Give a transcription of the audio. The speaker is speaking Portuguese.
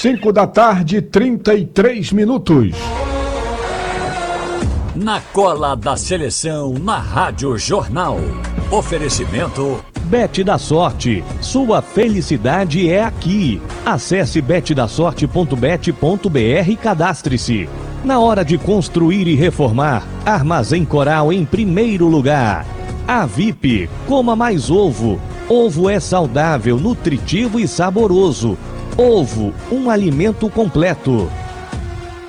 5 da tarde, 33 minutos. Na cola da seleção, na Rádio Jornal. Oferecimento Bet da Sorte, sua felicidade é aqui. Acesse betdasorte.bet.br e cadastre-se. Na hora de construir e reformar, Armazém Coral em primeiro lugar. A VIP, coma mais ovo. Ovo é saudável, nutritivo e saboroso. Ovo, um alimento completo.